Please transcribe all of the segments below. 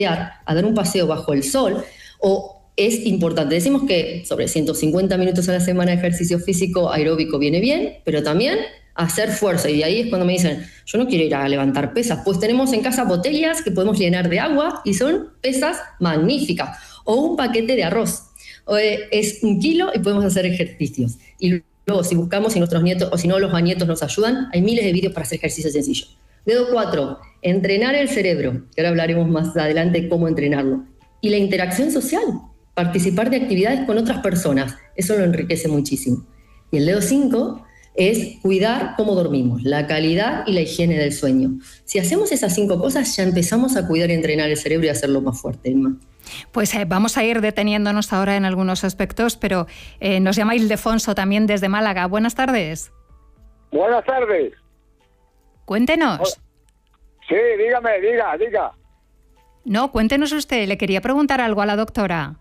a dar un paseo bajo el sol, o es importante. Decimos que sobre 150 minutos a la semana de ejercicio físico aeróbico viene bien, pero también hacer fuerza. Y de ahí es cuando me dicen, yo no quiero ir a levantar pesas. Pues tenemos en casa botellas que podemos llenar de agua y son pesas magníficas. O un paquete de arroz. Es 1 kilo y podemos hacer ejercicios. Y luego, si buscamos, si nuestros nietos, o si no, los nietos nos ayudan, hay miles de vídeos para hacer ejercicios sencillos. Dedo 4, entrenar el cerebro, que ahora hablaremos más adelante de cómo entrenarlo. Y la interacción social, participar de actividades con otras personas, eso lo enriquece muchísimo. Y el dedo 5 es cuidar cómo dormimos, la calidad y la higiene del sueño. Si hacemos esas 5 cosas, ya empezamos a cuidar y entrenar el cerebro y a hacerlo más fuerte, Inma. Pues vamos a ir deteniéndonos ahora en algunos aspectos, pero nos llama Ildefonso también desde Málaga. Buenas tardes. Buenas tardes. Cuéntenos. Sí, dígame, diga. No, cuéntenos usted, le quería preguntar algo a la doctora.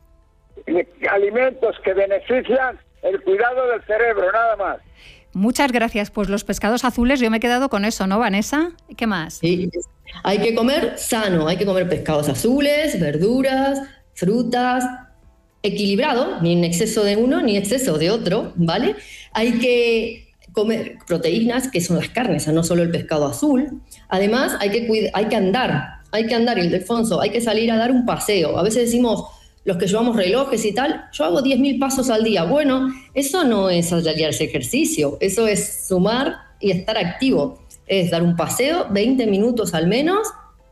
Alimentos que benefician el cuidado del cerebro, nada más. Muchas gracias. Pues los pescados azules, yo me he quedado con eso, ¿no, Vanessa? ¿Qué más? Sí, hay que comer sano, hay que comer pescados azules, verduras, frutas, equilibrado, ni en exceso de uno ni exceso de otro, ¿vale? Hay que comer proteínas, que son las carnes, no solo el pescado azul. Además, hay que andar, Ildefonso, hay que salir a dar un paseo. A veces decimos, los que llevamos relojes y tal, yo hago 10.000 pasos al día. Bueno, eso no es hacer ejercicio, eso es sumar y estar activo. Es dar un paseo, 20 minutos al menos,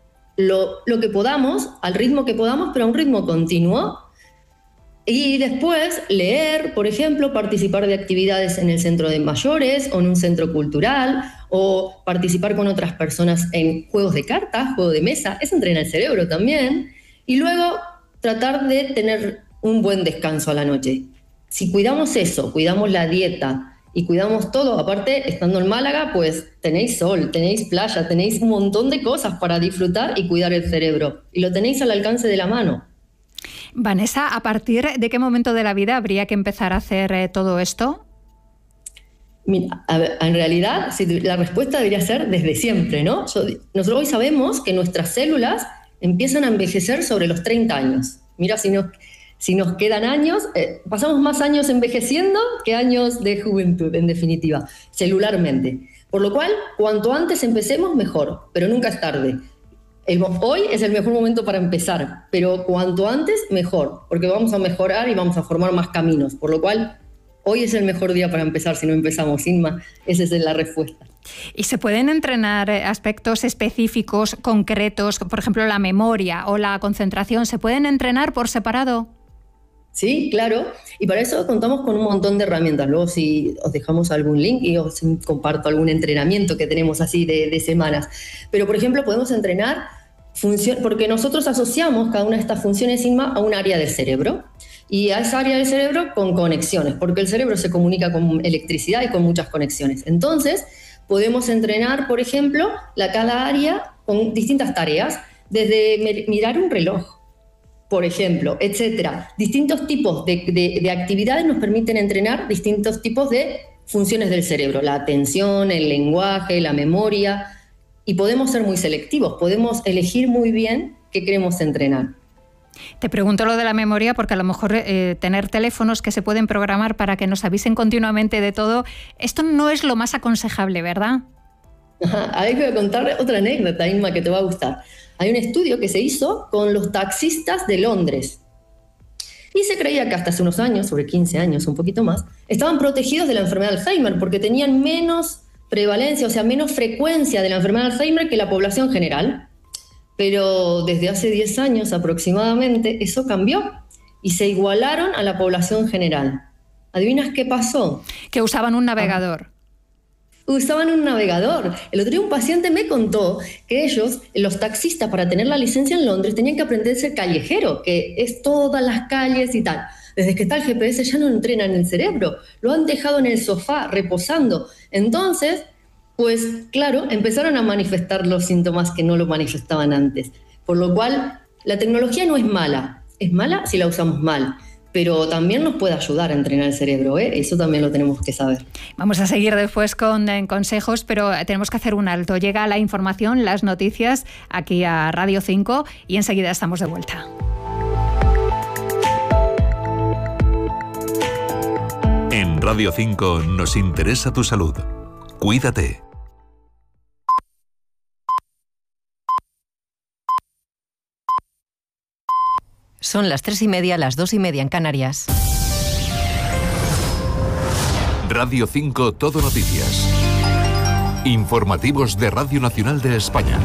lo que podamos, al ritmo que podamos, pero a un ritmo continuo. Y después leer, por ejemplo, participar de actividades en el centro de mayores o en un centro cultural, o participar con otras personas en juegos de cartas, juego de mesa, eso entrena el cerebro también. Y luego tratar de tener un buen descanso a la noche. Si cuidamos eso, cuidamos la dieta y cuidamos todo, aparte, estando en Málaga, pues tenéis sol, tenéis playa, tenéis un montón de cosas para disfrutar y cuidar el cerebro. Y lo tenéis al alcance de la mano. Vanessa, ¿a partir de qué momento de la vida habría que empezar a hacer todo esto? Mira, en realidad, la respuesta debería ser desde siempre, ¿no? Nosotros hoy sabemos que nuestras células empiezan a envejecer sobre los 30 años. Mira, si nos quedan años, pasamos más años envejeciendo que años de juventud, en definitiva, celularmente. Por lo cual, cuanto antes empecemos, mejor, pero nunca es tarde. Hoy es el mejor momento para empezar, pero cuanto antes, mejor, porque vamos a mejorar y vamos a formar más caminos. Por lo cual, hoy es el mejor día para empezar si no empezamos, Inma. Esa es la respuesta. ¿Y se pueden entrenar aspectos específicos, concretos, por ejemplo, la memoria o la concentración? ¿Se pueden entrenar por separado? Sí, claro. Y para eso contamos con un montón de herramientas. Luego, si os dejamos algún link y os comparto algún entrenamiento que tenemos así de semanas. Pero, por ejemplo, podemos entrenar porque nosotros asociamos cada una de estas funciones, Inma, a un área del cerebro. Y a esa área del cerebro con conexiones, porque el cerebro se comunica con electricidad y con muchas conexiones. Entonces, podemos entrenar, por ejemplo, cada área con distintas tareas, desde mirar un reloj, por ejemplo, etcétera. Distintos tipos de actividades nos permiten entrenar distintos tipos de funciones del cerebro, la atención, el lenguaje, la memoria, y podemos ser muy selectivos, podemos elegir muy bien qué queremos entrenar. Te pregunto lo de la memoria porque a lo mejor tener teléfonos que se pueden programar para que nos avisen continuamente de todo, esto no es lo más aconsejable, ¿verdad? Ahí voy a contar otra anécdota, Inma, que te va a gustar. Hay un estudio que se hizo con los taxistas de Londres y se creía que hasta hace unos años, sobre 15 años, un poquito más, estaban protegidos de la enfermedad de Alzheimer porque tenían menos prevalencia, o sea, menos frecuencia de la enfermedad de Alzheimer que la población general. Pero desde hace 10 años aproximadamente eso cambió y se igualaron a la población general. ¿Adivinas qué pasó? Que usaban un navegador. Usaban un navegador. El otro día un paciente me contó que ellos, los taxistas, para tener la licencia en Londres, tenían que aprender a ser callejero, que es todas las calles y tal. Desde que está el GPS ya no entrenan el cerebro, lo han dejado en el sofá, reposando. Entonces, pues claro, empezaron a manifestar los síntomas que no lo manifestaban antes. Por lo cual, la tecnología no es mala si la usamos mal. pero también nos puede ayudar a entrenar el cerebro, ¿eh? Eso también lo tenemos que saber. Vamos a seguir después con consejos, pero tenemos que hacer un alto. Llega la información, las noticias aquí a Radio 5 y enseguida estamos de vuelta. En Radio 5 nos interesa tu salud. Cuídate. Son las 3:30, las 2:30 en Canarias. Radio 5 Todo Noticias. Informativos de Radio Nacional de España.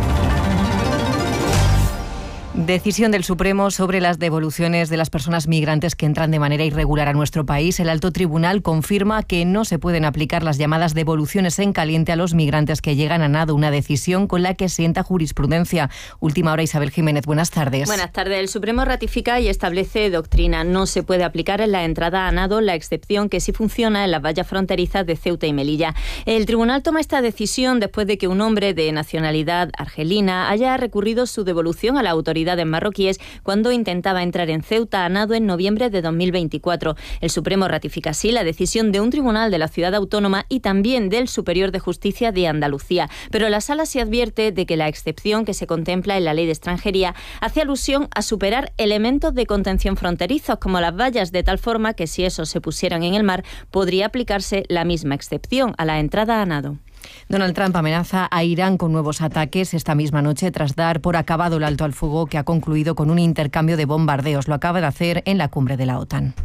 Decisión del Supremo sobre las devoluciones de las personas migrantes que entran de manera irregular a nuestro país. El alto tribunal confirma que no se pueden aplicar las llamadas devoluciones en caliente a los migrantes que llegan a nado, una decisión con la que sienta jurisprudencia. Última hora, Isabel Jiménez, buenas tardes. Buenas tardes. El Supremo ratifica y establece doctrina. No se puede aplicar en la entrada a nado la excepción que sí funciona en las vallas fronterizas de Ceuta y Melilla. El tribunal toma esta decisión después de que un hombre de nacionalidad argelina haya recurrido su devolución a la autoridad marroquíes cuando intentaba entrar en Ceuta a nado en noviembre de 2024. El Supremo ratifica así la decisión de un tribunal de la ciudad autónoma y también del Superior de Justicia de Andalucía. Pero la sala se advierte de que la excepción que se contempla en la Ley de Extranjería hace alusión a superar elementos de contención fronterizos como las vallas, de tal forma que si esos se pusieran en el mar podría aplicarse la misma excepción a la entrada a nado. Donald Trump amenaza a Irán con nuevos ataques esta misma noche tras dar por acabado el alto al fuego que ha concluido con un intercambio de bombardeos. Lo acaba de hacer en la cumbre de la OTAN.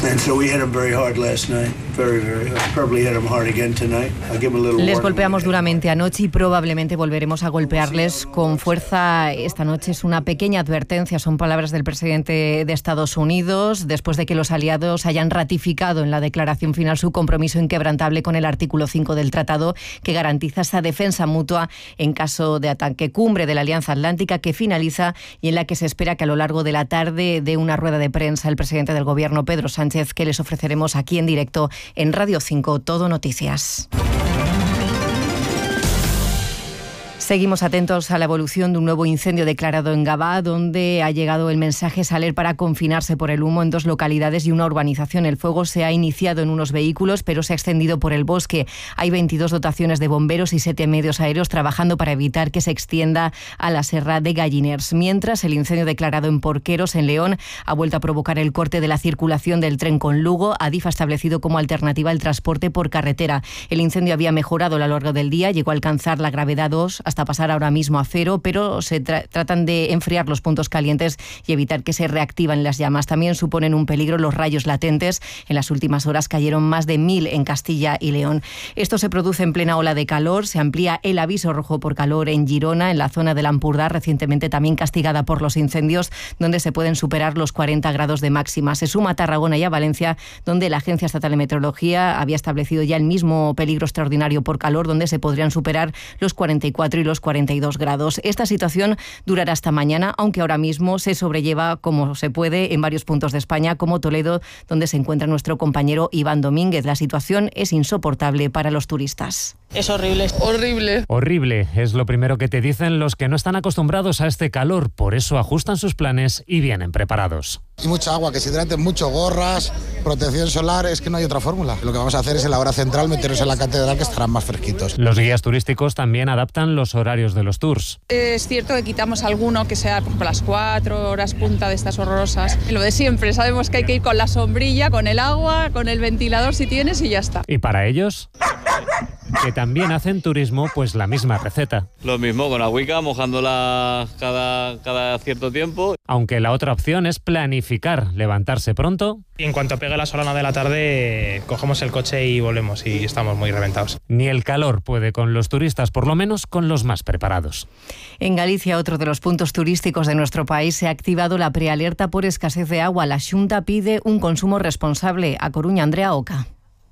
Les golpeamos duramente anoche y probablemente volveremos a golpearles con fuerza esta noche. Es una pequeña advertencia, son palabras del presidente de Estados Unidos, después de que los aliados hayan ratificado en la declaración final su compromiso inquebrantable con el artículo 5 del tratado, que garantiza esa defensa mutua en caso de ataque. Cumbre de la Alianza Atlántica que finaliza y en la que se espera que a lo largo de la tarde dé una rueda de prensa el presidente del Gobierno, Pedro Sánchez, que les ofreceremos aquí en directo en Radio 5 Todo Noticias. Seguimos atentos a la evolución de un nuevo incendio declarado en Gavá, donde ha llegado el mensaje saler para confinarse por el humo en 2 localidades y una urbanización. El fuego se ha iniciado en unos vehículos, pero se ha extendido por el bosque. Hay 22 dotaciones de bomberos y 7 medios aéreos trabajando para evitar que se extienda a la Serra de Galliners. Mientras, el incendio declarado en Porqueros, en León, ha vuelto a provocar el corte de la circulación del tren con Lugo. Adif ha establecido como alternativa el transporte por carretera. El incendio había mejorado a lo largo del día, llegó a alcanzar la gravedad 2 hasta pasar ahora mismo a 0, pero se tratan de enfriar los puntos calientes y evitar que se reactiven las llamas. También suponen un peligro los rayos latentes. En las últimas horas cayeron más de 1000 en Castilla y León. Esto se produce en plena ola de calor. Se amplía el aviso rojo por calor en Girona, en la zona del Ampurdá, recientemente también castigada por los incendios, donde se pueden superar los 40 grados de máxima. Se suma a Tarragona y a Valencia, donde la Agencia Estatal de Meteorología había establecido ya el mismo peligro extraordinario por calor, donde se podrían superar los 44 y los 42 grados. Esta situación durará hasta mañana, aunque ahora mismo se sobrelleva como se puede en varios puntos de España, como Toledo, donde se encuentra nuestro compañero Iván Domínguez. La situación es insoportable para los turistas. Es horrible. Horrible. Horrible es lo primero que te dicen los que no están acostumbrados a este calor. Por eso ajustan sus planes y vienen preparados. Y mucha agua, que se hidraten mucho, gorras, protección solar, es que no hay otra fórmula. Lo que vamos a hacer es en la hora central meternos en la catedral, que estarán más fresquitos. Los guías turísticos también adaptan los horarios de los tours. Es cierto que quitamos alguno que sea por las 4 horas punta de estas horrorosas. Lo de siempre, sabemos que hay que ir con la sombrilla, con el agua, con el ventilador si tienes y ya está. ¿Y para ellos? Que también hacen turismo, pues la misma receta. Lo mismo, con agüica, mojándola cada cierto tiempo. Aunque la otra opción es planificar, levantarse pronto. Y en cuanto pegue la solana de la tarde, cogemos el coche y volvemos y estamos muy reventados. Ni el calor puede con los turistas, por lo menos con los más preparados. En Galicia, otro de los puntos turísticos de nuestro país, se ha activado la prealerta por escasez de agua. La Xunta pide un consumo responsable. A Coruña, Andrea Oca.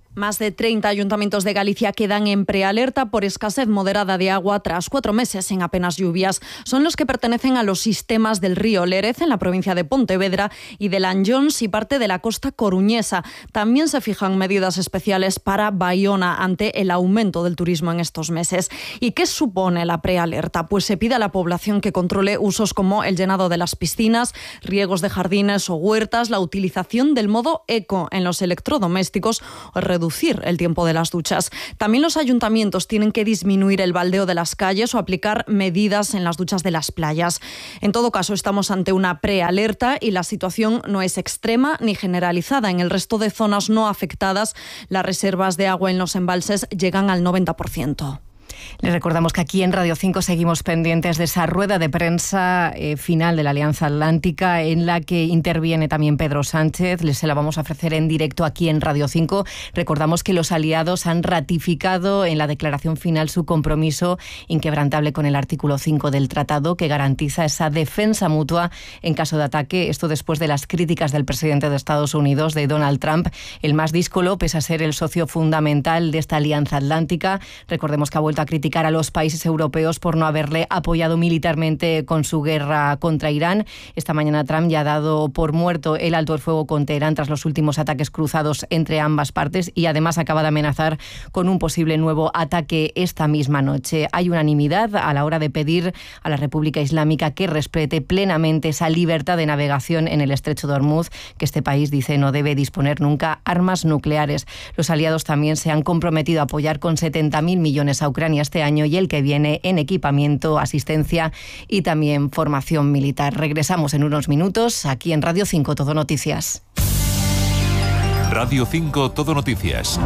Más de 30 ayuntamientos de Galicia quedan en prealerta por escasez moderada de agua tras 4 meses sin apenas lluvias. Son los que pertenecen a los sistemas del río Lérez en la provincia de Pontevedra y del Anllóns y parte de la costa coruñesa. También se fijan medidas especiales para Baiona ante el aumento del turismo en estos meses. ¿Y qué supone la prealerta? Pues se pide a la población que controle usos como el llenado de las piscinas, riegos de jardines o huertas, la utilización del modo eco en los electrodomésticos o reducir el tiempo de las duchas. También los ayuntamientos tienen que disminuir el baldeo de las calles o aplicar medidas en las duchas de las playas. En todo caso, estamos ante una prealerta y la situación no es extrema ni generalizada. En el resto de zonas no afectadas, las reservas de agua en los embalses llegan al 90%. Les recordamos que aquí en Radio 5 seguimos pendientes de esa rueda de prensa final de la Alianza Atlántica en la que interviene también Pedro Sánchez. Se la vamos a ofrecer en directo aquí en Radio 5. Recordamos que los aliados han ratificado en la declaración final su compromiso inquebrantable con el artículo 5 del tratado que garantiza esa defensa mutua en caso de ataque. Esto después de las críticas del presidente de Estados Unidos, de Donald Trump, el más díscolo, pese a ser el socio fundamental de esta Alianza Atlántica. Recordemos que ha vuelto a criticar a los países europeos por no haberle apoyado militarmente con su guerra contra Irán. Esta mañana Trump ya ha dado por muerto el alto el fuego con Teherán tras los últimos ataques cruzados entre ambas partes y además acaba de amenazar con un posible nuevo ataque esta misma noche. Hay unanimidad a la hora de pedir a la República Islámica que respete plenamente esa libertad de navegación en el estrecho de Hormuz, que este país dice no debe disponer nunca armas nucleares. Los aliados también se han comprometido a apoyar con 70.000 millones a Ucrania este año y el que viene en equipamiento, asistencia y también formación militar. Regresamos en unos minutos aquí en Radio 5 Todo Noticias. Radio 5 Todo Noticias.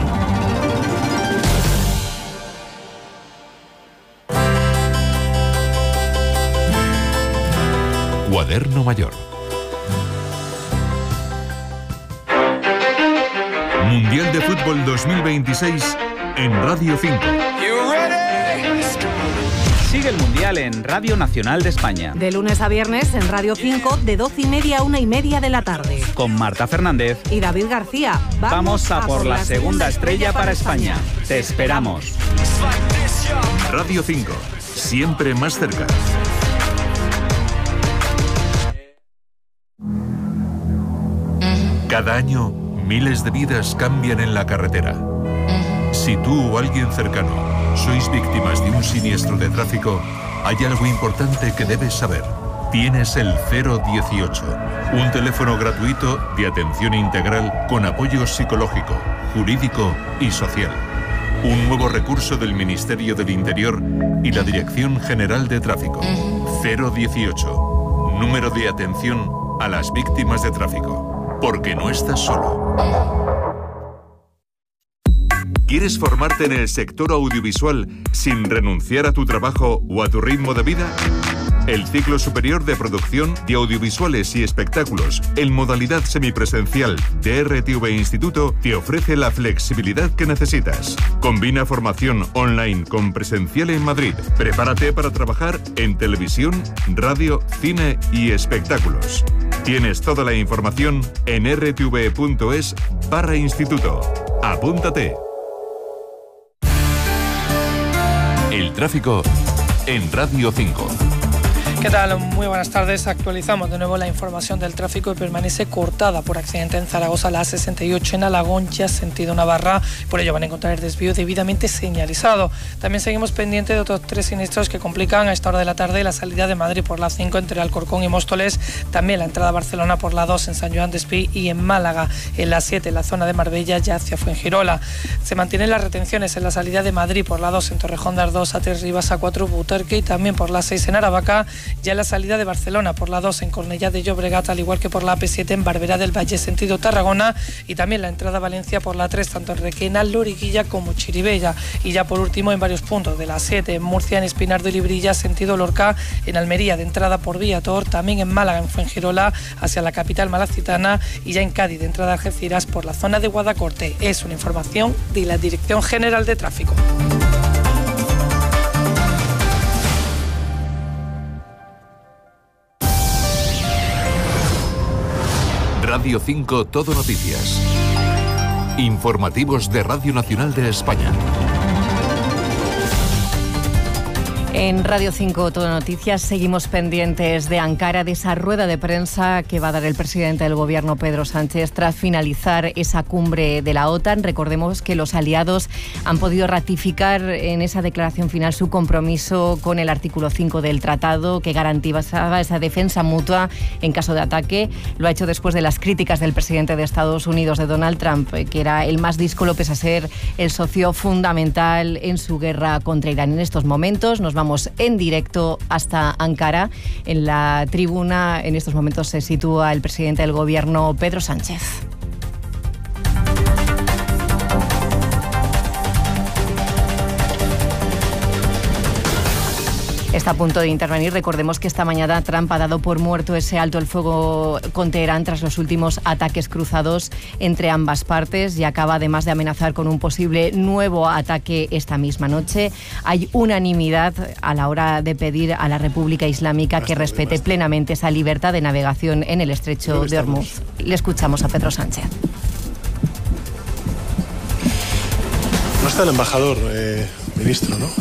Cuaderno Mayor. Mundial de Fútbol 2026 en Radio 5. Sigue el Mundial en Radio Nacional de España. De lunes a viernes en Radio 5, de 12:30 a 1:30 de la tarde. Con Marta Fernández y David García. Vamos a por la segunda estrella para España. Te esperamos. Radio 5, siempre más cerca. Cada año, miles de vidas cambian en la carretera. Si tú o alguien cercano sois víctimas de un siniestro de tráfico, hay algo importante que debes saber. Tienes el 018, un teléfono gratuito de atención integral con apoyo psicológico, jurídico y social. Un nuevo recurso del Ministerio del Interior y la Dirección General de Tráfico. 018, número de atención a las víctimas de tráfico. Porque no estás solo. ¿Quieres formarte en el sector audiovisual sin renunciar a tu trabajo o a tu ritmo de vida? El ciclo superior de producción de audiovisuales y espectáculos en modalidad semipresencial de RTV Instituto te ofrece la flexibilidad que necesitas. Combina formación online con presencial en Madrid. Prepárate para trabajar en televisión, radio, cine y espectáculos. Tienes toda la información en rtv.es/instituto. ¡Apúntate! El tráfico en Radio 5. ¿Qué tal? Muy buenas tardes. Actualizamos de nuevo la información del tráfico y permanece cortada por accidente en Zaragoza la A68 en Alagoncha, sentido Navarra. Por ello van a encontrar el desvío debidamente señalizado. También seguimos pendientes de otros 3 siniestros que complican a esta hora de la tarde la salida de Madrid por la 5 entre Alcorcón y Móstoles. También la entrada a Barcelona por la 2 en San Joan d'Espí y en Málaga. En la 7 en la zona de Marbella ya hacia Fuengirola. Se mantienen las retenciones en la salida de Madrid por la 2 en Torrejón de Ardoz, A3 Rivas, A4 Butarque y también por la 6 en Aravaca. Ya en la salida de Barcelona por la 2 en Cornellá de Llobregat, al igual que por la AP7 en Barberá del Valle sentido Tarragona, y también la entrada a Valencia por la 3 tanto en Requena, Loriguilla como Chirivella. Y ya por último en varios puntos de la 7 en Murcia, en Espinar de Librilla sentido Lorca, en Almería de entrada por Viator, también en Málaga en Fuengirola hacia la capital malacitana y ya en Cádiz de entrada a Algeciras por la zona de Guadacorte. Es una información de la Dirección General de Tráfico. Radio 5 Todo Noticias. Informativos de Radio Nacional de España. En Radio 5 Todo Noticias seguimos pendientes de Ankara, de esa rueda de prensa que va a dar el presidente del Gobierno, Pedro Sánchez, tras finalizar esa cumbre de la OTAN. Recordemos que los aliados han podido ratificar en esa declaración final su compromiso con el artículo 5 del tratado, que garantizaba esa defensa mutua en caso de ataque. Lo ha hecho después de las críticas del presidente de Estados Unidos, de Donald Trump, que era el más díscolo pese a ser el socio fundamental en su guerra contra Irán. En estos momentos nos vamos en directo hasta Ankara. En la tribuna en estos momentos se sitúa el presidente del Gobierno, Pedro Sánchez. Está a punto de intervenir. Recordemos que esta mañana Trump ha dado por muerto ese alto el fuego con Teherán tras los últimos ataques cruzados entre ambas partes y acaba además de amenazar con un posible nuevo ataque esta misma noche. Hay unanimidad a la hora de pedir a la República Islámica que respete plenamente esa libertad de navegación en el estrecho de Hormuz. Le escuchamos a Pedro Sánchez. No está el embajador, ministro, ¿no?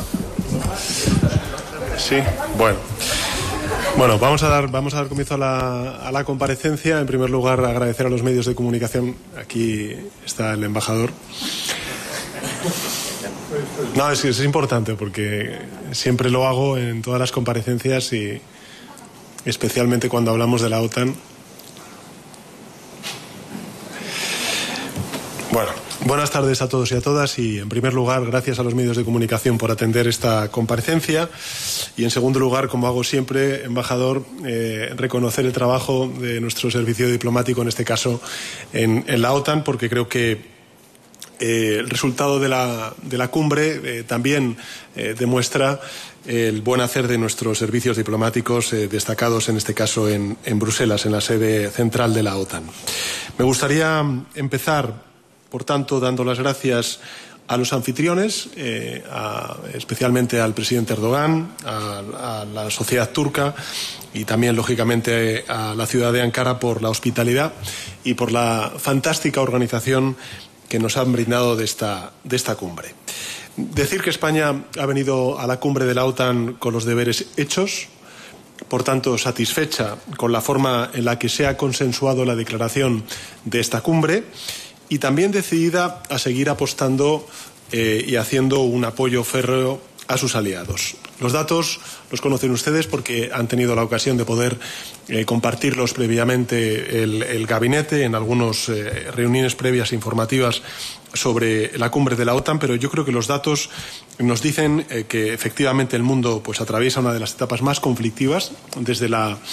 Sí, bueno, vamos a dar comienzo a la comparecencia. En primer lugar, agradecer a los medios de comunicación. Aquí está el embajador. No, es importante porque siempre lo hago en todas las comparecencias y especialmente cuando hablamos de la OTAN. Bueno, buenas tardes a todos y a todas y en primer lugar gracias a los medios de comunicación por atender esta comparecencia y en segundo lugar, como hago siempre, embajador, reconocer el trabajo de nuestro servicio diplomático, en este caso en la OTAN, porque creo que el resultado de la cumbre también demuestra el buen hacer de nuestros servicios diplomáticos destacados, en este caso en Bruselas, en la sede central de la OTAN. Me gustaría empezar, por tanto, dando las gracias a los anfitriones, especialmente al presidente Erdogan, a la sociedad turca y también, lógicamente, a la ciudad de Ankara por la hospitalidad y por la fantástica organización que nos han brindado de esta cumbre. Decir que España ha venido a la cumbre de la OTAN con los deberes hechos, por tanto, satisfecha con la forma en la que se ha consensuado la declaración de esta cumbre, y también decidida a seguir apostando y haciendo un apoyo férreo a sus aliados. Los datos los conocen ustedes porque han tenido la ocasión de poder compartirlos previamente el gabinete en algunas reuniones previas informativas sobre la cumbre de la OTAN, pero yo creo que los datos nos dicen que efectivamente el mundo pues atraviesa una de las etapas más conflictivas desde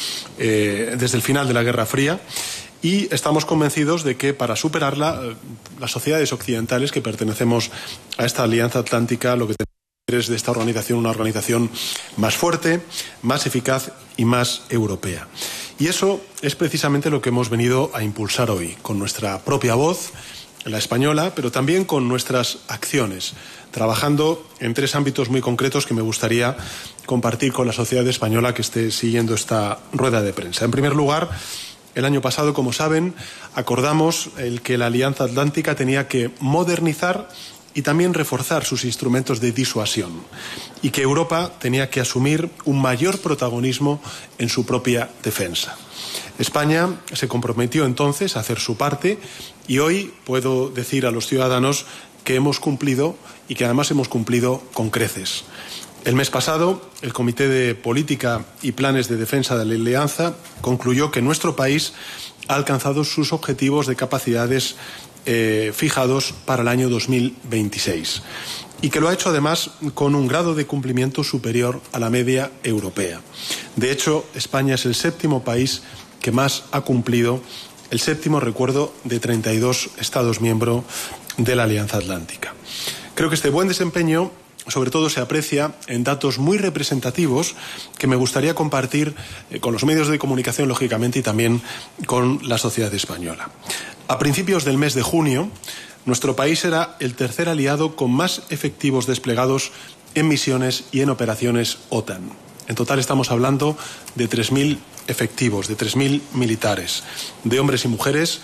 el final de la Guerra Fría. Y estamos convencidos de que para superarla, las sociedades occidentales que pertenecemos a esta Alianza Atlántica, lo que tenemos que hacer es de esta organización una organización más fuerte, más eficaz y más europea. Y eso es precisamente lo que hemos venido a impulsar hoy, con nuestra propia voz, la española, pero también con nuestras acciones, trabajando en 3 ámbitos muy concretos que me gustaría compartir con la sociedad española que esté siguiendo esta rueda de prensa. En primer lugar, el año pasado, como saben, acordamos que la Alianza Atlántica tenía que modernizar y también reforzar sus instrumentos de disuasión y que Europa tenía que asumir un mayor protagonismo en su propia defensa. España se comprometió entonces a hacer su parte y hoy puedo decir a los ciudadanos que hemos cumplido y que además hemos cumplido con creces. El mes pasado, el Comité de Política y Planes de Defensa de la Alianza concluyó que nuestro país ha alcanzado sus objetivos de capacidades fijados para el año 2026 y que lo ha hecho además con un grado de cumplimiento superior a la media europea. De hecho, España es el 7º país que más ha cumplido, el 7º, recuerdo, de 32 Estados miembros de la Alianza Atlántica. Creo que este buen desempeño sobre todo se aprecia en datos muy representativos que me gustaría compartir con los medios de comunicación, lógicamente, y también con la sociedad española. A principios del mes de junio, nuestro país era el 3er aliado con más efectivos desplegados en misiones y en operaciones OTAN. En total estamos hablando de 3.000 efectivos, de 3.000 militares, de hombres y mujeres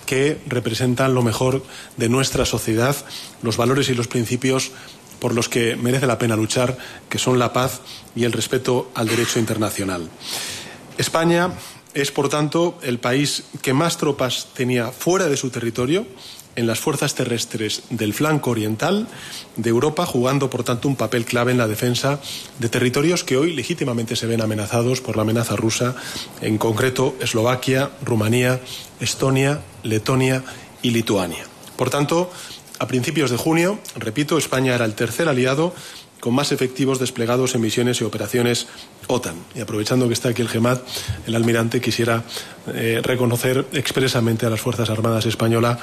que representan lo mejor de nuestra sociedad, los valores y los principios por los que merece la pena luchar, que son la paz y el respeto al derecho internacional. España es, por tanto, el país que más tropas tenía fuera de su territorio en las fuerzas terrestres del flanco oriental de Europa, jugando, por tanto, un papel clave en la defensa de territorios que hoy legítimamente se ven amenazados por la amenaza rusa, en concreto Eslovaquia, Rumanía, Estonia, Letonia y Lituania. Por tanto, a principios de junio, repito, España era el tercer aliado con más efectivos desplegados en misiones y operaciones OTAN. Y aprovechando que está aquí el GEMAT, el almirante, quisiera reconocer expresamente a las Fuerzas Armadas Españolas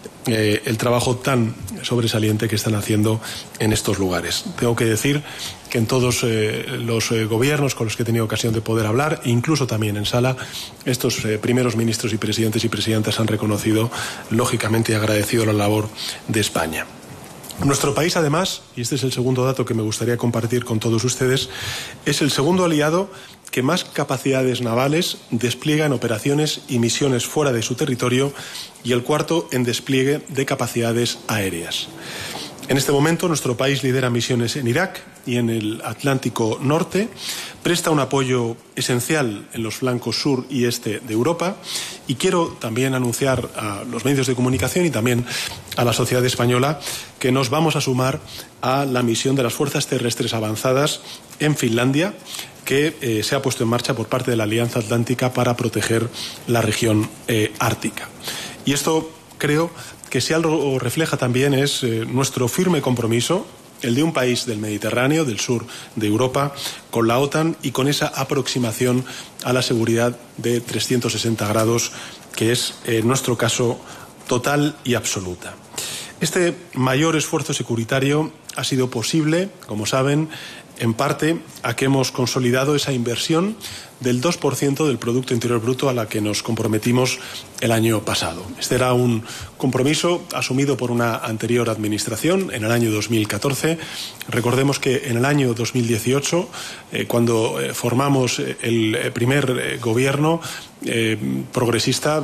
el trabajo tan sobresaliente que están haciendo en estos lugares. Tengo que decir que en todos los gobiernos con los que he tenido ocasión de poder hablar, incluso también en sala, estos primeros ministros y presidentas han reconocido, lógicamente, y agradecido la labor de España. Nuestro país, además, y este es el segundo dato que me gustaría compartir con todos ustedes, es el segundo aliado que más capacidades navales despliega en operaciones y misiones fuera de su territorio y el cuarto en despliegue de capacidades aéreas. En este momento, nuestro país lidera misiones en Irak y en el Atlántico Norte, presta un apoyo esencial en los flancos sur y este de Europa, y quiero también anunciar a los medios de comunicación y también a la sociedad española que nos vamos a sumar a la misión de las Fuerzas Terrestres Avanzadas en Finlandia, que se ha puesto en marcha por parte de la Alianza Atlántica para proteger la región ártica. Y esto, creo que si algo refleja también es nuestro firme compromiso, el de un país del Mediterráneo, del sur de Europa, con la OTAN y con esa aproximación a la seguridad de 360 grados, que es, en nuestro caso, total y absoluta. Este mayor esfuerzo securitario ha sido posible, como saben, en parte a que hemos consolidado esa inversión del 2% del Producto Interior Bruto a la que nos comprometimos el año pasado. Este era un compromiso asumido por una anterior administración en el año 2014. Recordemos que en el año 2018, cuando formamos el primer gobierno progresista,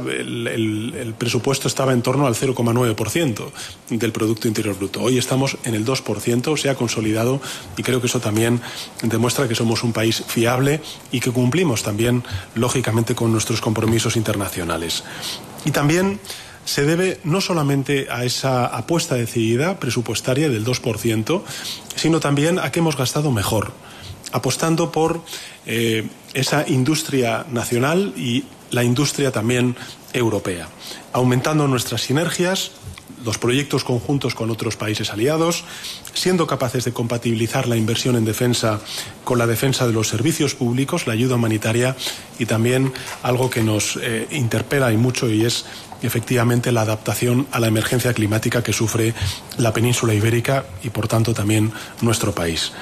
el presupuesto estaba en torno al 0,9% del Producto Interior Bruto. Hoy estamos en el 2%, se ha consolidado, y creo que eso también demuestra que somos un país fiable y que cumplimos también, lógicamente, con nuestros compromisos internacionales. Y también se debe no solamente a esa apuesta decidida presupuestaria del 2%, sino también a que hemos gastado mejor, apostando por esa industria nacional y la industria también europea, aumentando nuestras sinergias, los proyectos conjuntos con otros países aliados, siendo capaces de compatibilizar la inversión en defensa con la defensa de los servicios públicos, la ayuda humanitaria y también algo que nos interpela y mucho, y es efectivamente la adaptación a la emergencia climática que sufre la península ibérica y, por tanto, también nuestro país.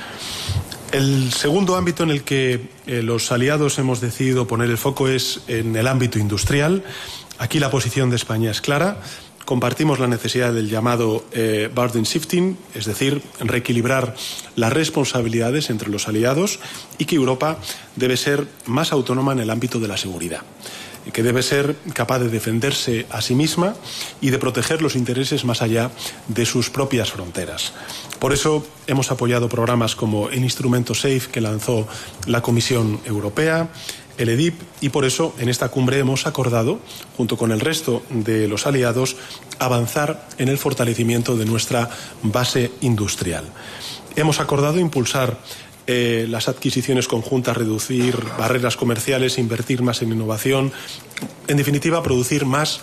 El segundo ámbito en el que los aliados hemos decidido poner el foco es en el ámbito industrial. Aquí la posición de España es clara. Compartimos la necesidad del llamado burden shifting, es decir, reequilibrar las responsabilidades entre los aliados, y que Europa debe ser más autónoma en el ámbito de la seguridad, que debe ser capaz de defenderse a sí misma y de proteger los intereses más allá de sus propias fronteras. Por eso hemos apoyado programas como el instrumento SAFE que lanzó la Comisión Europea, el EDIP, y por eso en esta cumbre hemos acordado, junto con el resto de los aliados, avanzar en el fortalecimiento de nuestra base industrial. Hemos acordado impulsar las adquisiciones conjuntas, reducir barreras comerciales, invertir más en innovación, en definitiva, producir más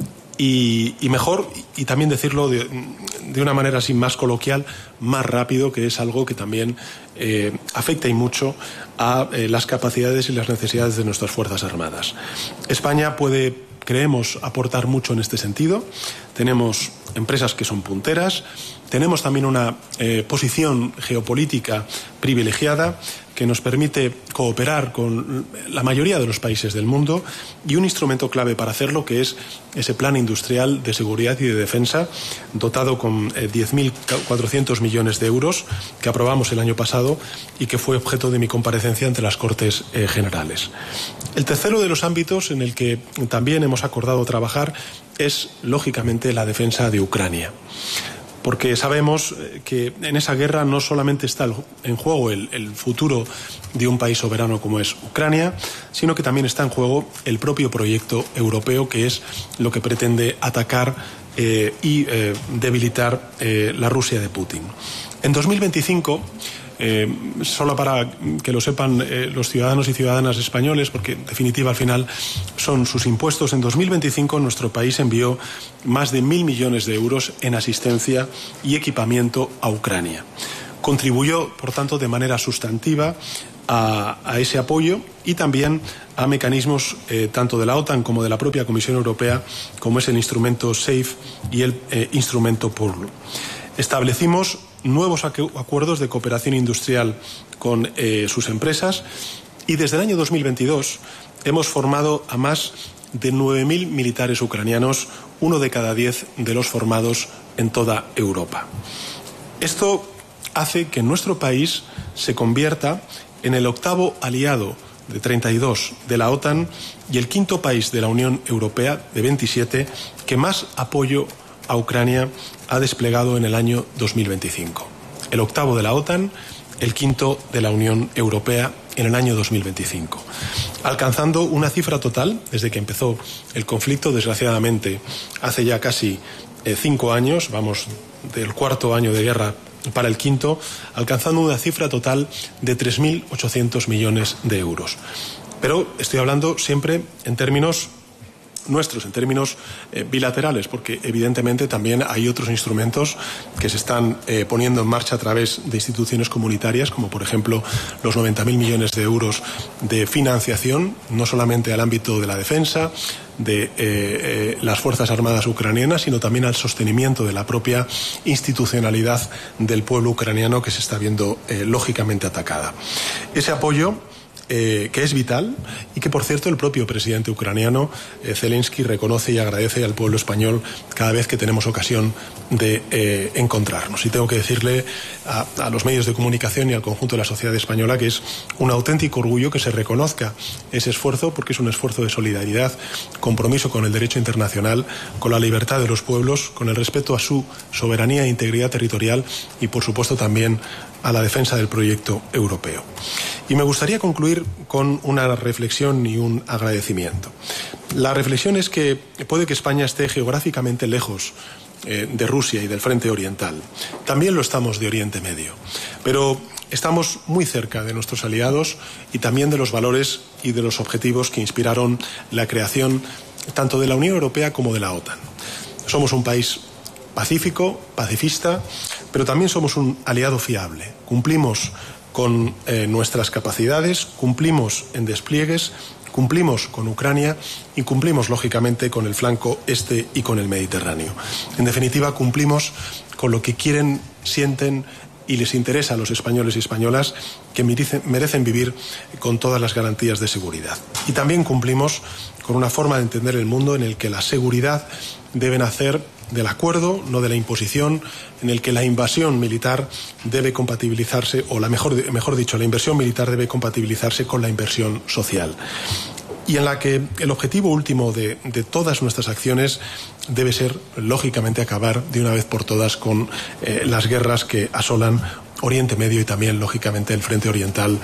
y mejor, y también decirlo de una manera así más coloquial, más rápido, que es algo que también afecta y mucho a las capacidades y las necesidades de nuestras Fuerzas Armadas. España puede, creemos, aportar mucho en este sentido. Tenemos empresas que son punteras. Tenemos también una posición geopolítica privilegiada que nos permite cooperar con la mayoría de los países del mundo, y un instrumento clave para hacerlo, que es ese plan industrial de seguridad y de defensa, dotado con 10.400 millones de euros, que aprobamos el año pasado y que fue objeto de mi comparecencia ante las Cortes Generales. El tercero de los ámbitos en el que también hemos acordado trabajar es, lógicamente, la defensa de Ucrania. Porque sabemos que en esa guerra no solamente está en juego el futuro de un país soberano como es Ucrania, sino que también está en juego el propio proyecto europeo, que es lo que pretende atacar y debilitar la Rusia de Putin. En 2025... solo para que lo sepan los ciudadanos y ciudadanas españoles, porque en definitiva al final son sus impuestos, en 2025 nuestro país envió más de 1.000 millones de euros en asistencia y equipamiento a Ucrania. Contribuyó, por tanto, de manera sustantiva a ese apoyo, y también a mecanismos tanto de la OTAN como de la propia Comisión Europea, como es el instrumento SAFE y el instrumento PURL. Establecimos nuevos acuerdos de cooperación industrial con sus empresas, y desde el año 2022 hemos formado a más de 9.000 militares ucranianos, 1 de cada 10 de los formados en toda Europa. Esto hace que nuestro país se convierta en el 8º aliado de 32 de la OTAN y el 5º país de la Unión Europea, de 27, que más apoyo a Ucrania ha desplegado en el año 2025. El 8º de la OTAN, el 5º de la Unión Europea en el año 2025. Alcanzando una cifra total, desde que empezó el conflicto, desgraciadamente, hace ya casi 5 años, vamos del 4º año de guerra para el 5º, alcanzando una cifra total de 3.800 millones de euros. Pero estoy hablando siempre en términos nuestros, en términos bilaterales, porque evidentemente también hay otros instrumentos que se están poniendo en marcha a través de instituciones comunitarias, como por ejemplo los 90.000 millones de euros de financiación, no solamente al ámbito de la defensa, de las Fuerzas Armadas ucranianas, sino también al sostenimiento de la propia institucionalidad del pueblo ucraniano, que se está viendo lógicamente atacada. Ese apoyo que es vital, y que por cierto el propio presidente ucraniano Zelensky reconoce y agradece al pueblo español cada vez que tenemos ocasión de encontrarnos. Y tengo que decirle a los medios de comunicación y al conjunto de la sociedad española que es un auténtico orgullo que se reconozca ese esfuerzo, porque es un esfuerzo de solidaridad, compromiso con el derecho internacional, con la libertad de los pueblos, con el respeto a su soberanía e integridad territorial, y por supuesto también a la defensa del proyecto europeo. Y me gustaría concluir con una reflexión y un agradecimiento. La reflexión es que puede que España esté geográficamente lejos de Rusia y del frente oriental. También lo estamos de Oriente Medio. Pero estamos muy cerca de nuestros aliados y también de los valores y de los objetivos que inspiraron la creación tanto de la Unión Europea como de la OTAN. Somos un país pacífico, pacifista, pero también somos un aliado fiable. Cumplimos con nuestras capacidades, cumplimos en despliegues, cumplimos con Ucrania y cumplimos lógicamente con el flanco este y con el Mediterráneo. En definitiva, cumplimos con lo que quieren, sienten y les interesa a los españoles y españolas, que merecen vivir con todas las garantías de seguridad. Y también cumplimos con una forma de entender el mundo en el que la seguridad debe nacer del acuerdo, no de la imposición, en el que la invasión militar debe compatibilizarse, o mejor dicho, la inversión militar debe compatibilizarse con la inversión social. Y en la que el objetivo último de todas nuestras acciones debe ser, lógicamente, acabar de una vez por todas con las guerras que asolan Oriente Medio y también, lógicamente, el frente oriental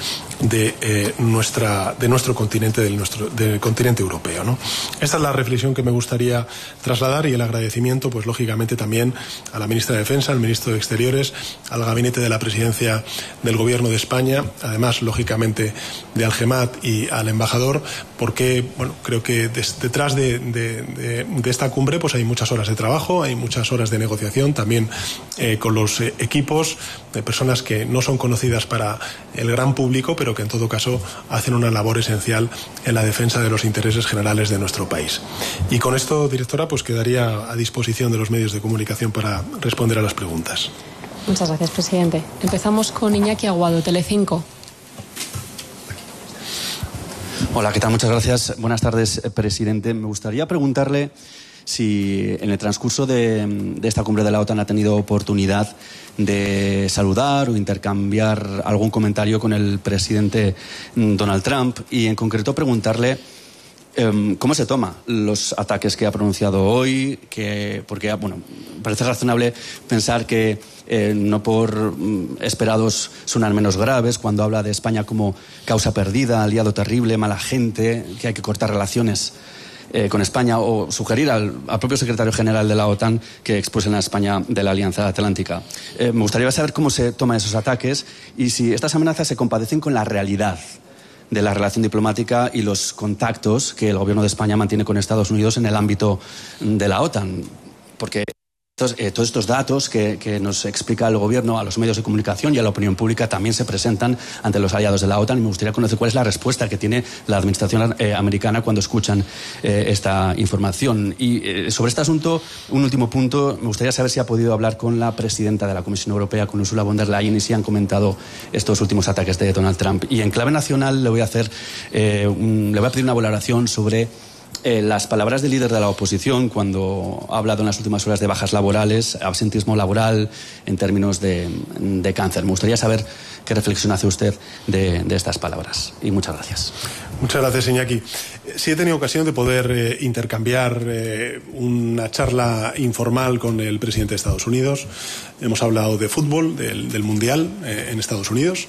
de nuestro continente, del continente europeo, ¿no? Esta es la reflexión que me gustaría trasladar, y el agradecimiento, pues lógicamente, también a la ministra de Defensa, al ministro de Exteriores, al gabinete de la presidencia del Gobierno de España, además, lógicamente, de Algemat y al embajador, porque, bueno, creo que detrás de esta cumbre pues hay muchas horas de trabajo, hay muchas horas de negociación, también con los equipos de personas personas que no son conocidas para el gran público, pero que en todo caso hacen una labor esencial en la defensa de los intereses generales de nuestro país. Y con esto, directora, pues quedaría a disposición de los medios de comunicación para responder a las preguntas. Muchas gracias, presidente. Empezamos con Iñaki Aguado, Telecinco. Hola, ¿qué tal? Muchas gracias. Buenas tardes, presidente. Me gustaría preguntarle si en el transcurso de esta cumbre de la OTAN ha tenido oportunidad de saludar o intercambiar algún comentario con el presidente Donald Trump, y en concreto preguntarle cómo se toma los ataques que ha pronunciado hoy, porque parece razonable pensar que no por esperados suenan menos graves cuando habla de España como causa perdida, aliado terrible, mala gente, que hay que cortar relaciones con España, o sugerir al propio secretario general de la OTAN que expulsen a España de la Alianza Atlántica. Me gustaría saber cómo se toman esos ataques y si estas amenazas se compadecen con la realidad de la relación diplomática y los contactos que el gobierno de España mantiene con Estados Unidos en el ámbito de la OTAN. Porque todos estos datos que nos explica el gobierno a los medios de comunicación y a la opinión pública también se presentan ante los aliados de la OTAN, y me gustaría conocer cuál es la respuesta que tiene la administración americana cuando escuchan esta información. Y sobre este asunto, un último punto, me gustaría saber si ha podido hablar con la presidenta de la Comisión Europea, con Ursula von der Leyen, y si han comentado estos últimos ataques de Donald Trump. Y en clave nacional le voy a pedir una valoración sobre las palabras del líder de la oposición cuando ha hablado en las últimas horas de bajas laborales, absentismo laboral en términos de cáncer. Me gustaría saber qué reflexión hace usted de estas palabras. Y muchas gracias. Muchas gracias, Iñaki. Sí he tenido ocasión de poder intercambiar una charla informal con el presidente de Estados Unidos. Hemos hablado de fútbol, del Mundial en Estados Unidos.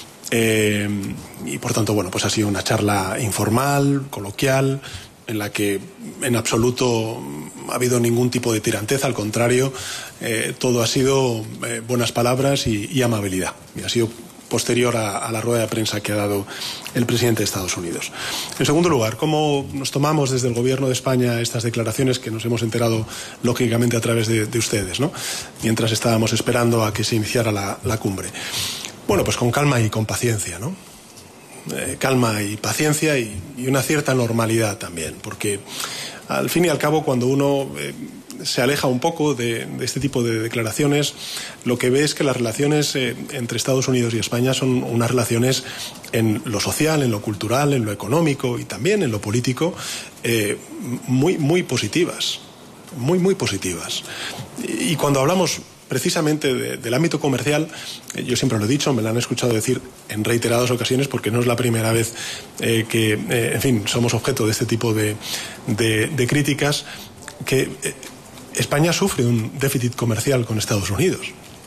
Y por tanto, pues ha sido una charla informal, coloquial, en la que en absoluto ha habido ningún tipo de tiranteza, al contrario, todo ha sido buenas palabras y amabilidad. Y ha sido posterior a la rueda de prensa que ha dado el presidente de Estados Unidos. En segundo lugar, ¿cómo nos tomamos desde el Gobierno de España estas declaraciones que nos hemos enterado, lógicamente, a través de ustedes, ¿no?, mientras estábamos esperando a que se iniciara la cumbre? Bueno, pues con calma y con paciencia, ¿no? Calma y paciencia y una cierta normalidad también, porque al fin y al cabo, cuando uno se aleja un poco de este tipo de declaraciones, lo que ve es que las relaciones entre Estados Unidos y España son unas relaciones en lo social, en lo cultural, en lo económico y también en lo político muy positivas, muy positivas. Y cuando hablamos precisamente del ámbito comercial, yo siempre lo he dicho, me lo han escuchado decir en reiteradas ocasiones, porque no es la primera vez que somos objeto de este tipo de críticas, que España sufre un déficit comercial con Estados Unidos.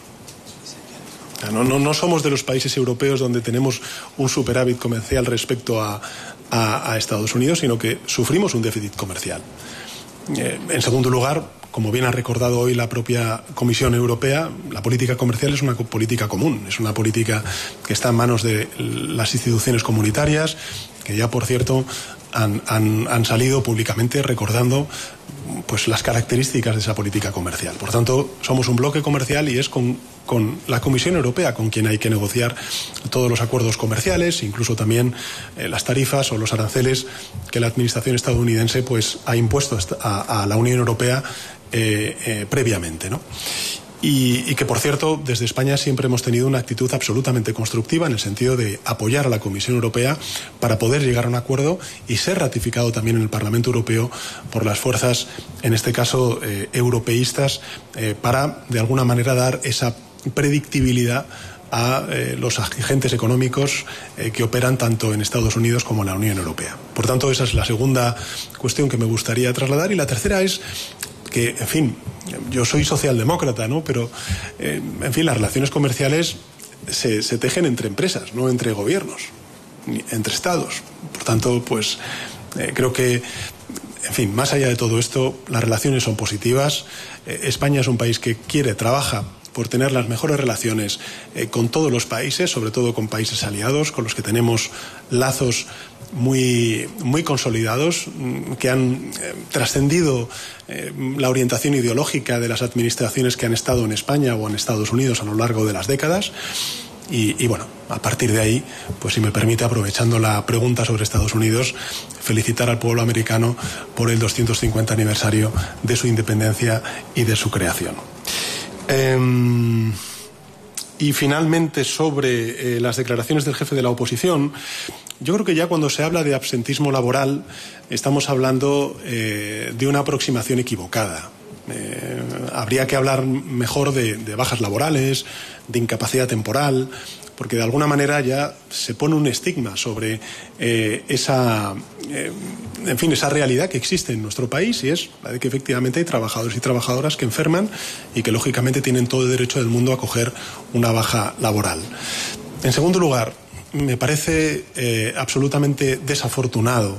No somos de los países europeos donde tenemos un superávit comercial respecto a Estados Unidos, sino que sufrimos un déficit comercial. En segundo lugar, como bien ha recordado hoy la propia Comisión Europea, la política comercial es una política común, es una política que está en manos de las instituciones comunitarias, que ya, por cierto, han salido públicamente recordando pues las características de esa política comercial. Por tanto, somos un bloque comercial y es con la Comisión Europea con quien hay que negociar todos los acuerdos comerciales, incluso también las tarifas o los aranceles que la administración estadounidense pues ha impuesto a la Unión Europea previamente, ¿no? Y que, por cierto, desde España siempre hemos tenido una actitud absolutamente constructiva en el sentido de apoyar a la Comisión Europea para poder llegar a un acuerdo y ser ratificado también en el Parlamento Europeo por las fuerzas, en este caso, europeístas, para, de alguna manera, dar esa predictibilidad a los agentes económicos que operan tanto en Estados Unidos como en la Unión Europea. Por tanto, esa es la segunda cuestión que me gustaría trasladar. Y la tercera es que, en fin, yo soy socialdemócrata, ¿no?, pero, en fin, las relaciones comerciales se tejen entre empresas, no entre gobiernos, entre estados. Por tanto, pues creo que, en fin, más allá de todo esto, las relaciones son positivas. España es un país que trabaja por tener las mejores relaciones con todos los países, sobre todo con países aliados, con los que tenemos lazos muy consolidados, que han trascendido la orientación ideológica de las administraciones que han estado en España o en Estados Unidos a lo largo de las décadas. Y bueno, a partir de ahí, pues si me permite, aprovechando la pregunta sobre Estados Unidos, felicitar al pueblo americano por el 250 aniversario de su independencia y de su creación. Y finalmente, sobre las declaraciones del jefe de la oposición, yo creo que ya cuando se habla de absentismo laboral estamos hablando de una aproximación equivocada. Habría que hablar mejor de bajas laborales, de incapacidad temporal, porque de alguna manera ya se pone un estigma sobre esa realidad que existe en nuestro país, y es la de que efectivamente hay trabajadores y trabajadoras que enferman y que lógicamente tienen todo el derecho del mundo a coger una baja laboral. En segundo lugar, me parece absolutamente desafortunado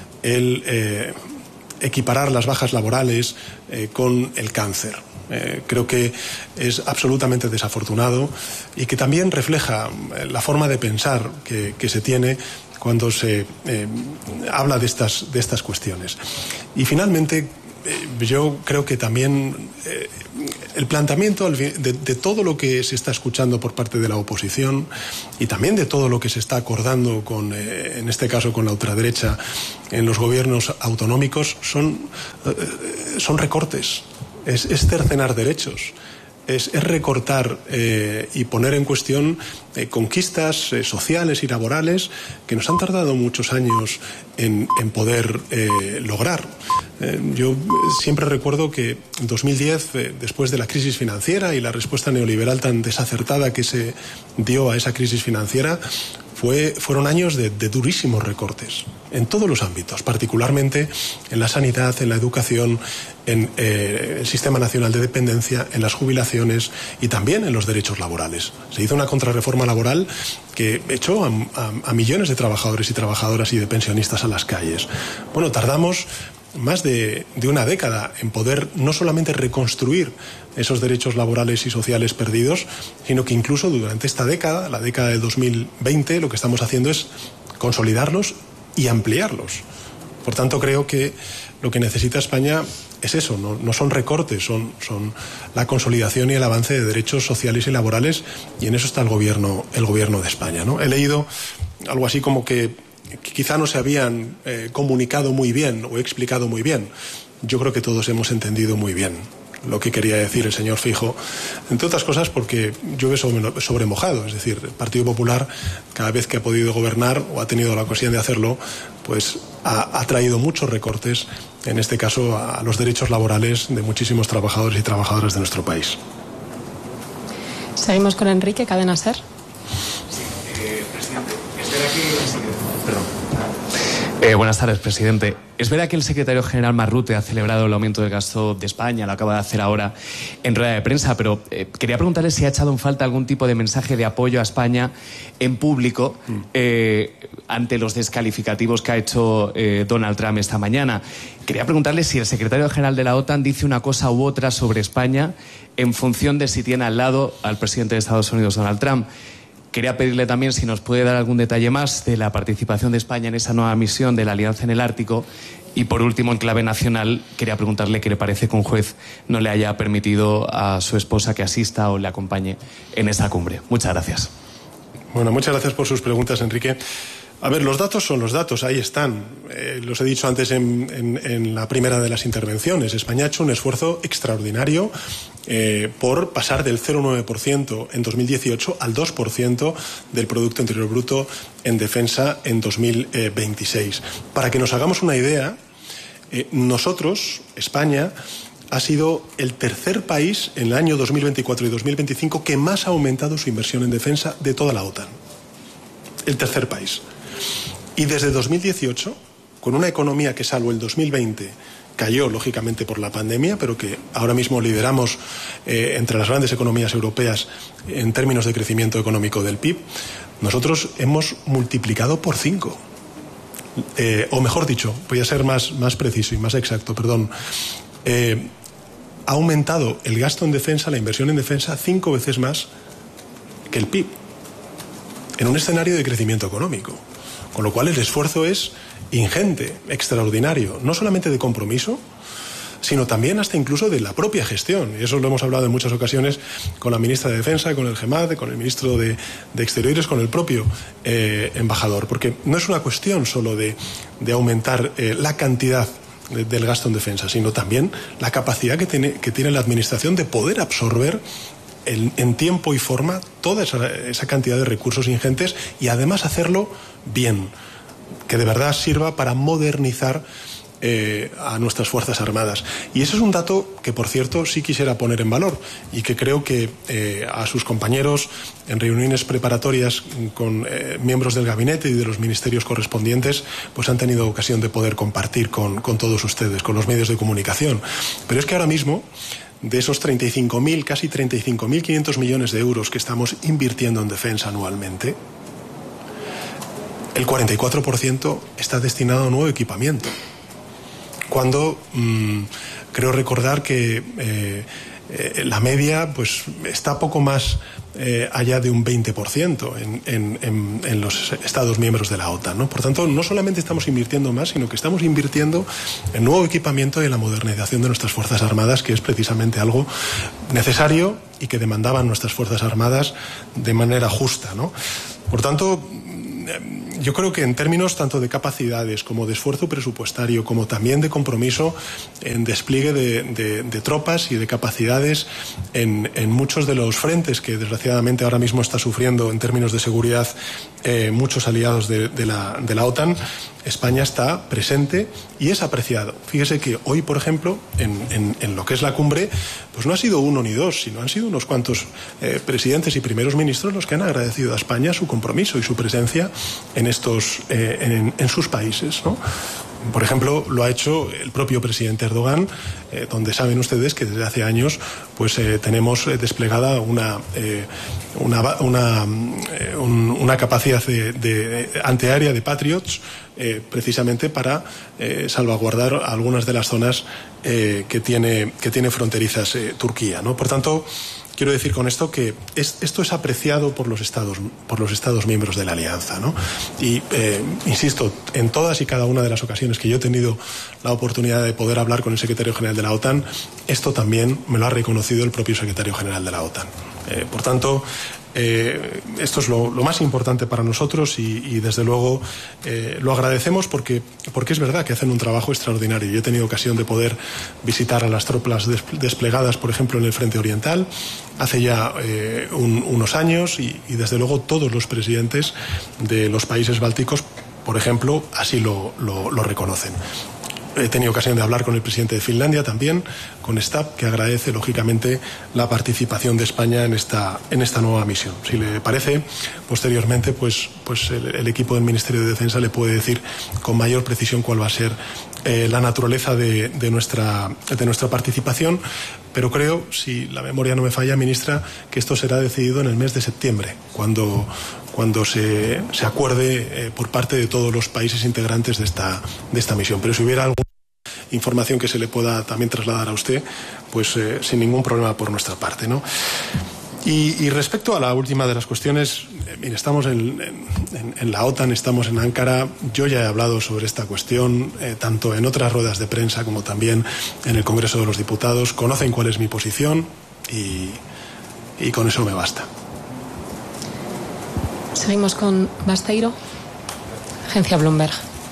el equiparar las bajas laborales con el cáncer. Creo que es absolutamente desafortunado y que también refleja la forma de pensar que se tiene cuando se habla de estas cuestiones. Y finalmente, yo creo que también el planteamiento de todo lo que se está escuchando por parte de la oposición y también de todo lo que se está acordando en este caso con la ultraderecha en los gobiernos autonómicos son recortes, es cercenar derechos. Es recortar y poner en cuestión conquistas sociales y laborales que nos han tardado muchos años en poder lograr. Yo siempre recuerdo que en 2010, después de la crisis financiera y la respuesta neoliberal tan desacertada que se dio a esa crisis financiera, fueron años de durísimos recortes en todos los ámbitos, particularmente en la sanidad, en la educación, en el Sistema Nacional de Dependencia, en las jubilaciones y también en los derechos laborales. Se hizo una contrarreforma laboral que echó a millones de trabajadores y trabajadoras y de pensionistas a las calles. Bueno, tardamos más de una década en poder no solamente reconstruir esos derechos laborales y sociales perdidos, sino que incluso durante esta década, la década de 2020, lo que estamos haciendo es consolidarlos y ampliarlos. Por tanto, creo que lo que necesita España es eso, no son recortes, son la consolidación y el avance de derechos sociales y laborales, y en eso está el gobierno de España, ¿no? He leído algo así como que quizá no se habían comunicado muy bien o explicado muy bien. Yo creo que todos hemos entendido muy bien lo que quería decir el señor Feijóo, entre otras cosas porque llueve sobre mojado. Es decir, el Partido Popular, cada vez que ha podido gobernar o ha tenido la ocasión de hacerlo, pues ha traído muchos recortes, en este caso a los derechos laborales de muchísimos trabajadores y trabajadoras de nuestro país. Seguimos con Enrique, Cadena SER. Presidente, espera que... buenas tardes, presidente. Es verdad que el secretario general Marrute ha celebrado el aumento del gasto de España, lo acaba de hacer ahora en rueda de prensa, pero quería preguntarle si ha echado en falta algún tipo de mensaje de apoyo a España en público ante los descalificativos que ha hecho Donald Trump esta mañana. Quería preguntarle si el secretario general de la OTAN dice una cosa u otra sobre España en función de si tiene al lado al presidente de Estados Unidos, Donald Trump. Quería pedirle también si nos puede dar algún detalle más de la participación de España en esa nueva misión de la Alianza en el Ártico. Y por último, en clave nacional, quería preguntarle qué le parece que un juez no le haya permitido a su esposa que asista o le acompañe en esa cumbre. Muchas gracias. Bueno, muchas gracias por sus preguntas, Enrique. A ver, los datos son los datos, ahí están. Los he dicho antes en la primera de las intervenciones. España ha hecho un esfuerzo extraordinario por pasar del 0,9% en 2018 al 2% del Producto Interior Bruto en defensa en 2026. Para que nos hagamos una idea, nosotros, España, ha sido el tercer país en el año 2024 y 2025 que más ha aumentado su inversión en defensa de toda la OTAN. El tercer país. Y desde 2018, con una economía que salvo el 2020 cayó lógicamente por la pandemia, pero que ahora mismo lideramos entre las grandes economías europeas en términos de crecimiento económico del PIB, nosotros hemos multiplicado por 5. O mejor dicho, voy a ser más preciso y más exacto, perdón. ha aumentado el gasto en defensa, la inversión en defensa, 5 veces más que el PIB, en un escenario de crecimiento económico. Con lo cual el esfuerzo es ingente, extraordinario, no solamente de compromiso, sino también hasta incluso de la propia gestión. Y eso lo hemos hablado en muchas ocasiones con la ministra de Defensa, con el GEMAD, con el ministro de Exteriores, con el propio embajador. Porque no es una cuestión solo de aumentar la cantidad del gasto en defensa, sino también la capacidad que tiene la Administración de poder absorber en tiempo y forma toda esa cantidad de recursos ingentes y además hacerlo bien, que de verdad sirva para modernizar a nuestras Fuerzas Armadas. Y eso es un dato que, por cierto, sí quisiera poner en valor y que creo que a sus compañeros en reuniones preparatorias con miembros del gabinete y de los ministerios correspondientes pues han tenido ocasión de poder compartir con todos ustedes, con los medios de comunicación. Pero es que ahora mismo, de esos 35.000, casi 35.500 millones de euros que estamos invirtiendo en defensa anualmente, el 44% está destinado a nuevo equipamiento. Cuando creo recordar que la media pues está poco más allá de un 20% en los Estados miembros de la OTAN, ¿no? Por tanto, no solamente estamos invirtiendo más, sino que estamos invirtiendo en nuevo equipamiento y en la modernización de nuestras Fuerzas Armadas, que es precisamente algo necesario y que demandaban nuestras Fuerzas Armadas de manera justa, ¿no? Por tanto, yo creo que en términos tanto de capacidades como de esfuerzo presupuestario, como también de compromiso en despliegue de tropas y de capacidades en muchos de los frentes que desgraciadamente ahora mismo está sufriendo en términos de seguridad muchos aliados de la OTAN, España está presente y es apreciado. Fíjese que hoy, por ejemplo, en lo que es la cumbre, pues no ha sido uno ni dos, sino han sido unos cuantos presidentes y primeros ministros los que han agradecido a España su compromiso y su presencia en sus países, ¿no? Por ejemplo, lo ha hecho el propio presidente Erdogan, donde saben ustedes que desde hace años pues tenemos desplegada una capacidad de antiaérea de Patriots precisamente para salvaguardar algunas de las zonas que tiene fronterizas Turquía, ¿no? Por tanto, quiero decir con esto que esto es apreciado por los Estados miembros de la Alianza, ¿no? Y insisto, en todas y cada una de las ocasiones que yo he tenido la oportunidad de poder hablar con el secretario general de la OTAN, esto también me lo ha reconocido el propio secretario general de la OTAN. Por tanto, esto es lo más importante para nosotros y desde luego lo agradecemos porque es verdad que hacen un trabajo extraordinario. Yo he tenido ocasión de poder visitar a las tropas desplegadas, por ejemplo, en el frente oriental hace ya unos años y desde luego todos los presidentes de los países bálticos, por ejemplo, así lo reconocen. He tenido ocasión de hablar con el presidente de Finlandia también, con Stab, que agradece lógicamente la participación de España en esta nueva misión. Si le parece, posteriormente pues el equipo del Ministerio de Defensa le puede decir con mayor precisión cuál va a ser la naturaleza de nuestra participación, pero creo, si la memoria no me falla, ministra, que esto será decidido en el mes de septiembre, cuando se acuerde por parte de todos los países integrantes de esta misión. Pero si hubiera alguna información que se le pueda también trasladar a usted, pues sin ningún problema por nuestra parte, ¿no? Y respecto a la última de las cuestiones, mire, estamos en la OTAN, estamos en Ankara. Yo ya he hablado sobre esta cuestión, tanto en otras ruedas de prensa como también en el Congreso de los Diputados. Conocen cuál es mi posición y con eso me basta. Seguimos con Basteiro, agencia Bloomberg.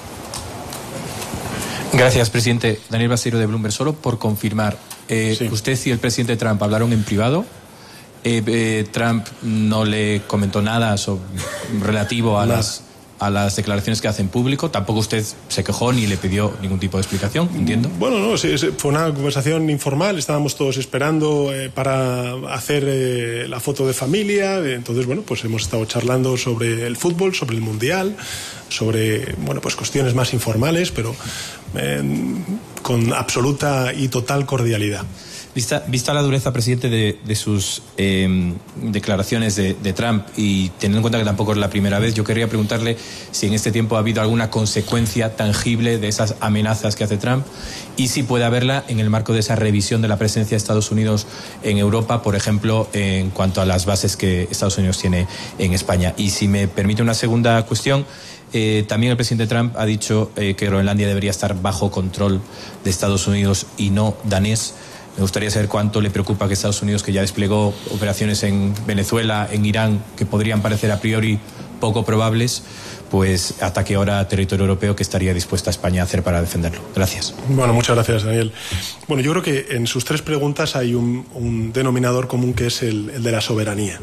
Gracias, presidente. Daniel Basteiro de Bloomberg. Solo por confirmar, sí. Usted y el presidente Trump hablaron en privado. Trump no le comentó nada relativo a las declaraciones que hace en público. Tampoco usted se quejó ni le pidió ningún tipo de explicación, entiendo. Bueno, no, fue una conversación informal. Estábamos todos esperando para hacer la foto de familia. Entonces, bueno, pues hemos estado charlando sobre el fútbol, sobre el Mundial, sobre, bueno, pues cuestiones más informales, pero con absoluta y total cordialidad. Vista la dureza, presidente, de sus declaraciones de Trump, y teniendo en cuenta que tampoco es la primera vez, yo quería preguntarle si en este tiempo ha habido alguna consecuencia tangible de esas amenazas que hace Trump, y si puede haberla en el marco de esa revisión de la presencia de Estados Unidos en Europa, por ejemplo, en cuanto a las bases que Estados Unidos tiene en España. Y si me permite una segunda cuestión, también el presidente Trump ha dicho que Groenlandia debería estar bajo control de Estados Unidos y no danés. Me gustaría saber cuánto le preocupa que Estados Unidos, que ya desplegó operaciones en Venezuela, en Irán, que podrían parecer a priori poco probables, pues ataque ahora territorio europeo, que estaría dispuesta España a hacer para defenderlo. Gracias. Bueno, muchas gracias, Daniel. Bueno, yo creo que en sus tres preguntas hay un denominador común, que es el de la soberanía.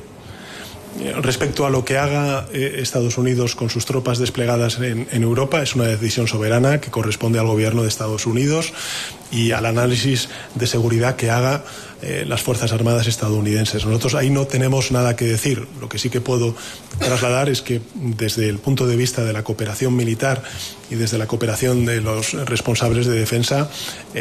Respecto a lo que haga Estados Unidos con sus tropas desplegadas en Europa, es una decisión soberana que corresponde al gobierno de Estados Unidos y al análisis de seguridad que haga las Fuerzas Armadas estadounidenses. Nosotros ahí no tenemos nada que decir. Lo que sí que puedo trasladar es que desde el punto de vista de la cooperación militar y desde la cooperación de los responsables de defensa,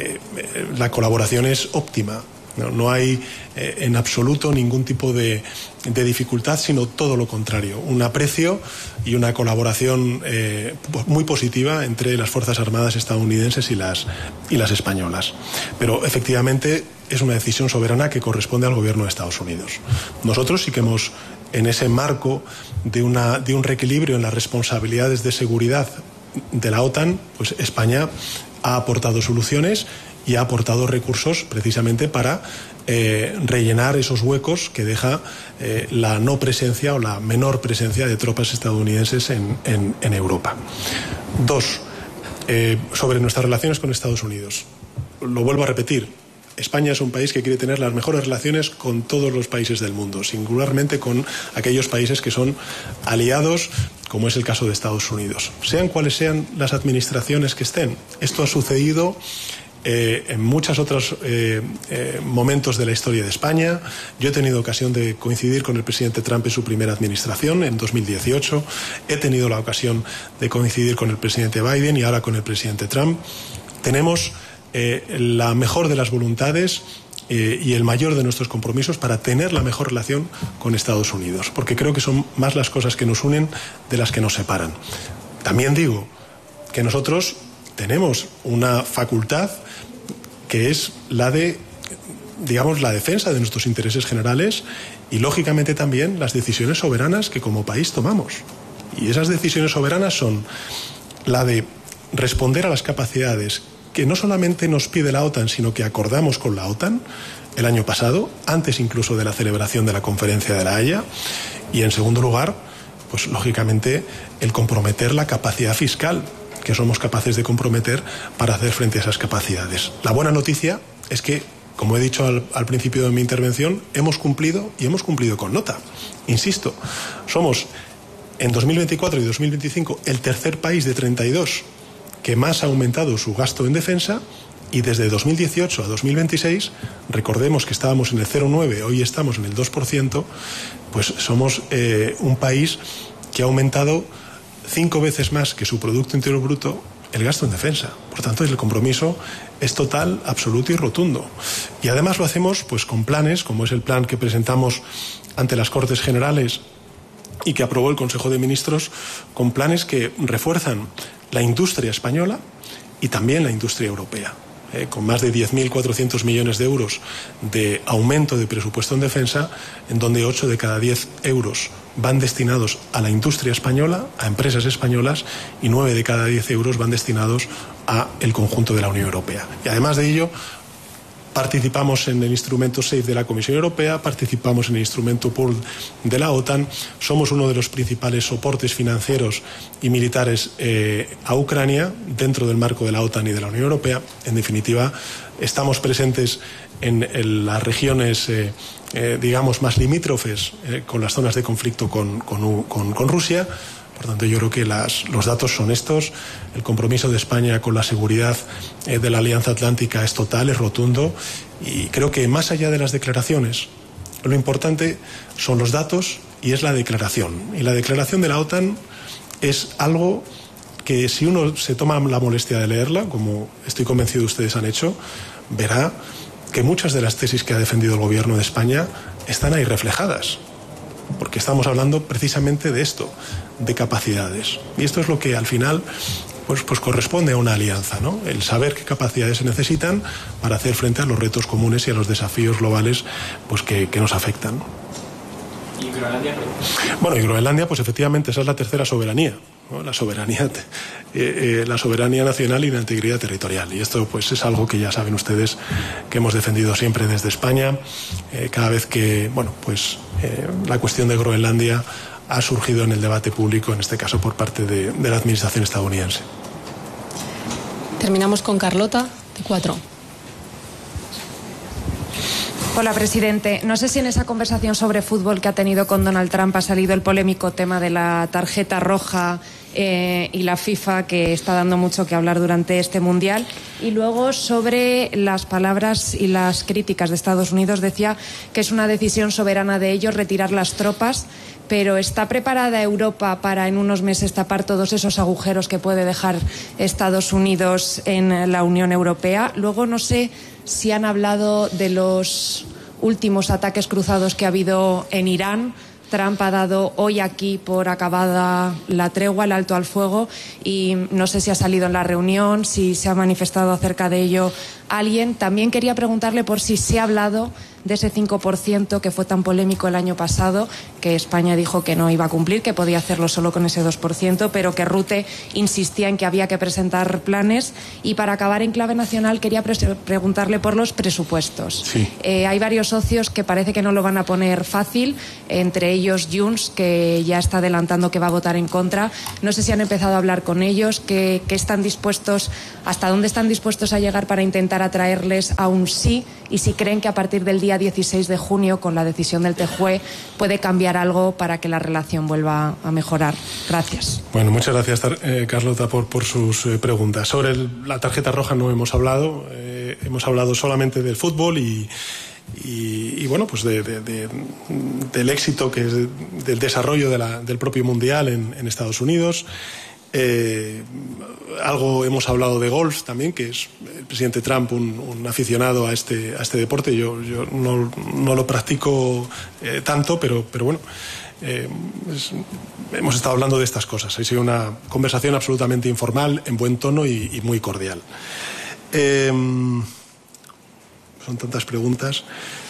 la colaboración es óptima. No hay en absoluto ningún tipo de dificultad, sino todo lo contrario. Un aprecio y una colaboración muy positiva entre las Fuerzas Armadas estadounidenses y las españolas. Pero efectivamente es una decisión soberana que corresponde al gobierno de Estados Unidos. Nosotros sí que hemos, en ese marco de un reequilibrio en las responsabilidades de seguridad de la OTAN, pues España ha aportado soluciones y ha aportado recursos precisamente para rellenar esos huecos que deja la no presencia o la menor presencia de tropas estadounidenses en Europa. Dos, sobre nuestras relaciones con Estados Unidos. Lo vuelvo a repetir. España es un país que quiere tener las mejores relaciones con todos los países del mundo, singularmente con aquellos países que son aliados, como es el caso de Estados Unidos. Sean cuales sean las administraciones que estén. Esto ha sucedido en muchos otros momentos de la historia de España. Yo he tenido ocasión de coincidir con el presidente Trump en su primera administración, en 2018. He tenido la ocasión de coincidir con el presidente Biden y ahora con el presidente Trump. Tenemos la mejor de las voluntades y el mayor de nuestros compromisos para tener la mejor relación con Estados Unidos, porque creo que son más las cosas que nos unen de las que nos separan. También digo que nosotros tenemos una facultad que es la de, digamos, la defensa de nuestros intereses generales y, lógicamente, también las decisiones soberanas que como país tomamos. Y esas decisiones soberanas son la de responder a las capacidades que no solamente nos pide la OTAN, sino que acordamos con la OTAN el año pasado, antes incluso de la celebración de la Conferencia de La Haya. Y, en segundo lugar, pues lógicamente, el comprometer la capacidad fiscal que somos capaces de comprometer para hacer frente a esas capacidades. La buena noticia es que, como he dicho al principio de mi intervención, hemos cumplido y hemos cumplido con nota. Insisto, somos en 2024 y 2025 el tercer país de 32 que más ha aumentado su gasto en defensa, y desde 2018 a 2026, recordemos que estábamos en el 0,9, hoy estamos en el 2%, pues somos un país que ha aumentado 5 veces más que su Producto Interior Bruto el gasto en defensa. Por tanto, el compromiso es total, absoluto y rotundo. Y además lo hacemos pues con planes, como es el plan que presentamos ante las Cortes Generales y que aprobó el Consejo de Ministros, con planes que refuerzan la industria española y también la industria europea. Con más de 10.400 millones de euros de aumento de presupuesto en defensa, en donde 8 de cada 10 euros van destinados a la industria española, a empresas españolas, y 9 de cada 10 euros van destinados a el conjunto de la Unión Europea. Y además de ello, participamos en el instrumento SAFE de la Comisión Europea, participamos en el instrumento POOL de la OTAN, somos uno de los principales soportes financieros y militares a Ucrania dentro del marco de la OTAN y de la Unión Europea. En definitiva, estamos presentes en las regiones digamos más limítrofes con las zonas de conflicto con Rusia. Por tanto, yo creo que los datos son estos. El compromiso de España con la seguridad de la Alianza Atlántica es total, es rotundo, y creo que más allá de las declaraciones, lo importante son los datos y es la declaración. Y la declaración de la OTAN es algo que, si uno se toma la molestia de leerla, como estoy convencido ustedes han hecho, verá que muchas de las tesis que ha defendido el gobierno de España están ahí reflejadas, porque estamos hablando precisamente de esto, de capacidades. Y esto es lo que al final pues corresponde a una alianza, ¿no? El saber qué capacidades se necesitan para hacer frente a los retos comunes y a los desafíos globales pues que nos afectan. ¿Y Groenlandia? Bueno, y Groenlandia, pues efectivamente esa es la tercera soberanía, ¿no? La soberanía nacional y la integridad territorial. Y esto pues es algo que ya saben ustedes que hemos defendido siempre desde España. Cada vez que, la cuestión de Groenlandia ha surgido en el debate público, en este caso por parte de la administración estadounidense. Terminamos con Carlota, de 4. Hola, presidente. No sé si en esa conversación sobre fútbol que ha tenido con Donald Trump ha salido el polémico tema de la tarjeta roja y la FIFA, que está dando mucho que hablar durante este Mundial. Y luego sobre las palabras y las críticas de Estados Unidos, decía que es una decisión soberana de ellos retirar las tropas, pero ¿está preparada Europa para en unos meses tapar todos esos agujeros que puede dejar Estados Unidos en la Unión Europea? Luego no sé si han hablado de los últimos ataques cruzados que ha habido en Irán. Trump ha dado hoy aquí por acabada la tregua, el alto al fuego, y no sé si ha salido en la reunión, si se ha manifestado acerca de ello alguien. También quería preguntarle por si se ha hablado de ese 5% que fue tan polémico el año pasado, que España dijo que no iba a cumplir, que podía hacerlo solo con ese 2%, pero que Rutte insistía en que había que presentar planes. Y para acabar en clave nacional, quería preguntarle por los presupuestos. Sí. Hay varios socios que parece que no lo van a poner fácil, entre ellos Junts, que ya está adelantando que va a votar en contra. No sé si han empezado a hablar con ellos, que están dispuestos, hasta dónde están dispuestos a llegar para intentar atraerles a un sí, y si creen que a partir del día 16 de junio, con la decisión del TJUE, puede cambiar algo para que la relación vuelva a mejorar. Gracias. Bueno, muchas gracias, Carlota, por sus preguntas. Sobre la tarjeta roja no hemos hablado, hemos hablado solamente del fútbol y pues del éxito del desarrollo del propio Mundial en Estados Unidos. Algo hemos hablado de golf también, que es el presidente Trump un aficionado a este deporte. Yo no lo practico tanto, pero bueno, hemos estado hablando de estas cosas. Ha sido una conversación absolutamente informal, en buen tono y muy cordial. Son tantas preguntas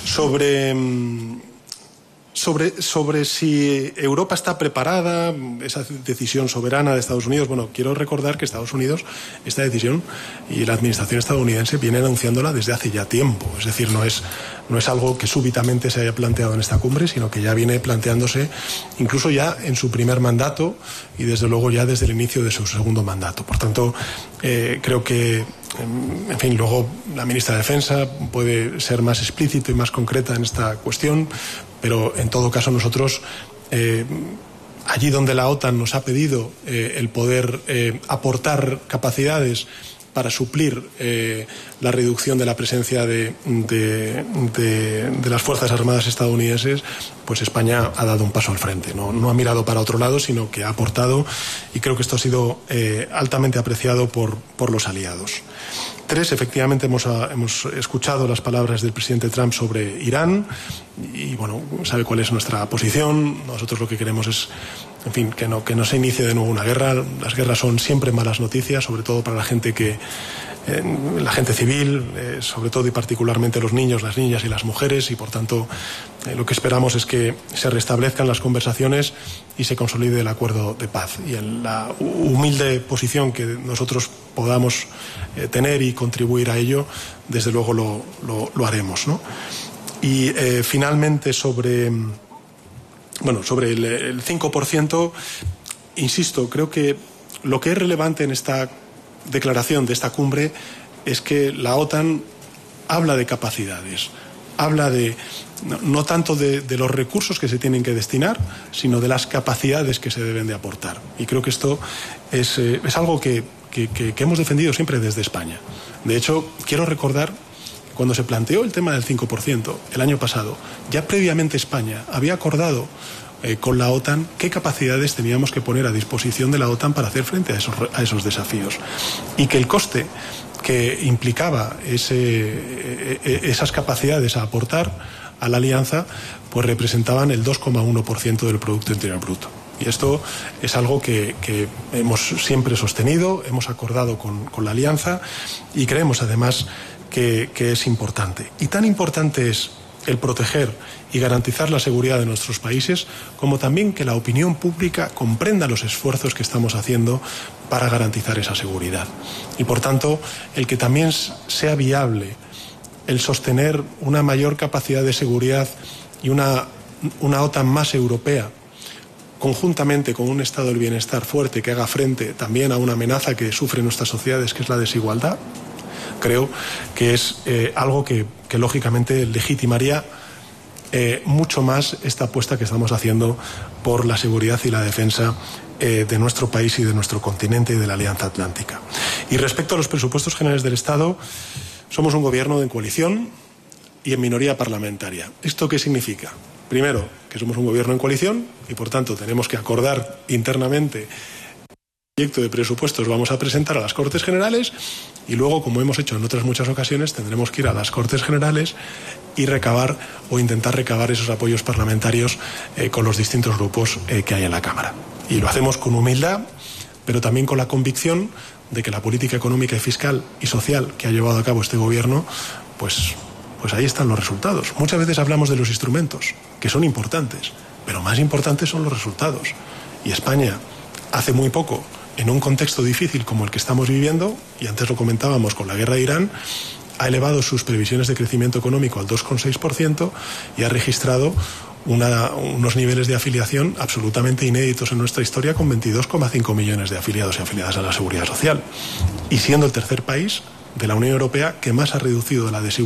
sobre si Europa está preparada, esa decisión soberana de Estados Unidos. Bueno, quiero recordar que Estados Unidos, esta decisión y la administración estadounidense viene anunciándola desde hace ya tiempo. Es decir, no es algo que súbitamente se haya planteado en esta cumbre, sino que ya viene planteándose incluso ya en su primer mandato y desde luego ya desde el inicio de su segundo mandato. Por tanto, creo que, en fin, luego la ministra de Defensa puede ser más explícita y más concreta en esta cuestión, pero en todo caso nosotros, allí donde la OTAN nos ha pedido el poder aportar capacidades para suplir la reducción de la presencia de las Fuerzas Armadas estadounidenses, pues España ha dado un paso al frente. No ha mirado para otro lado, sino que ha aportado, y creo que esto ha sido altamente apreciado por los aliados. 3, efectivamente hemos escuchado las palabras del presidente Trump sobre Irán y, bueno, sabe cuál es nuestra posición. Nosotros lo que queremos es, en fin, que no se inicie de nuevo una guerra. Las guerras son siempre malas noticias, sobre todo para la gente civil, sobre todo y particularmente los niños, las niñas y las mujeres, y por tanto lo que esperamos es que se restablezcan las conversaciones y se consolide el acuerdo de paz. Y en la humilde posición que nosotros podamos tener y contribuir a ello, desde luego lo haremos, ¿no? Y finalmente sobre el 5%, insisto, creo que lo que es relevante en esta declaración de esta cumbre es que la OTAN habla de capacidades, habla no tanto de los recursos que se tienen que destinar, sino de las capacidades que se deben de aportar. Y creo que esto es algo que hemos defendido siempre desde España. De hecho, quiero recordar que cuando se planteó el tema del 5% el año pasado, ya previamente España había acordado con la OTAN qué capacidades teníamos que poner a disposición de la OTAN para hacer frente a esos desafíos, y que el coste que implicaba esas capacidades a aportar a la alianza, pues representaban el 2,1% del Producto Interior Bruto. Y esto es algo que hemos siempre sostenido, hemos acordado con la alianza y creemos además que es importante. Y tan importante es el proteger y garantizar la seguridad de nuestros países, como también que la opinión pública comprenda los esfuerzos que estamos haciendo para garantizar esa seguridad. Y por tanto, el que también sea viable el sostener una mayor capacidad de seguridad y una OTAN más europea, conjuntamente con un estado del bienestar fuerte que haga frente también a una amenaza que sufren nuestras sociedades, que es la desigualdad, creo que es algo que lógicamente legitimaría mucho más esta apuesta que estamos haciendo por la seguridad y la defensa de nuestro país y de nuestro continente y de la Alianza Atlántica. Y respecto a los presupuestos generales del Estado, somos un gobierno de coalición y en minoría parlamentaria. ¿Esto qué significa? Primero, que somos un gobierno en coalición y por tanto tenemos que acordar internamente el proyecto de presupuestos vamos a presentar a las Cortes Generales y luego, como hemos hecho en otras muchas ocasiones, tendremos que ir a las Cortes Generales y recabar o intentar recabar esos apoyos parlamentarios con los distintos grupos que hay en la Cámara. Y lo hacemos con humildad, pero también con la convicción de que la política económica y fiscal y social que ha llevado a cabo este gobierno, pues ahí están los resultados. Muchas veces hablamos de los instrumentos, que son importantes, pero más importantes son los resultados. Y España, hace muy poco, en un contexto difícil como el que estamos viviendo, y antes lo comentábamos con la guerra de Irán, ha elevado sus previsiones de crecimiento económico al 2,6% y ha registrado unos niveles de afiliación absolutamente inéditos en nuestra historia, con 22,5 millones de afiliados y afiliadas a la Seguridad Social. Y siendo el tercer país de la Unión Europea que más ha reducido la desigualdad